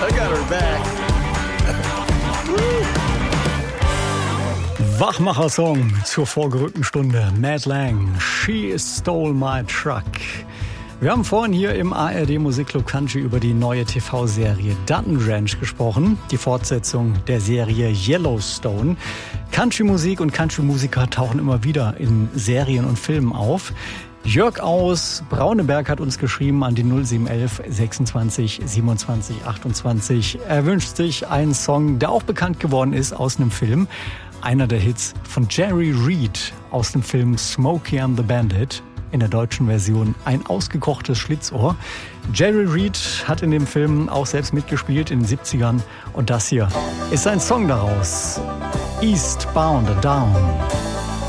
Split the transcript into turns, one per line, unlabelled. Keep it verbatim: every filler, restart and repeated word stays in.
I got her back.
Wachmacher-Song zur vorgerückten Stunde. Mad Lang, She Stole My Truck. Wir haben vorhin hier im A R D Musikclub Country über die neue T V-Serie Dutton Ranch gesprochen. Die Fortsetzung der Serie Yellowstone. Country-Musik und Country-Musiker tauchen immer wieder in Serien und Filmen auf. Jörg aus Brauneberg hat uns geschrieben an die null sieben elf sechsundzwanzig siebenundzwanzig achtundzwanzig. Er wünscht sich einen Song, der auch bekannt geworden ist aus einem Film. Einer der Hits von Jerry Reed aus dem Film Smokey and the Bandit. In der deutschen Version ein ausgekochtes Schlitzohr. Jerry Reed hat in dem Film auch selbst mitgespielt in den siebzigern. Und das hier ist ein Song daraus. Eastbound and Down.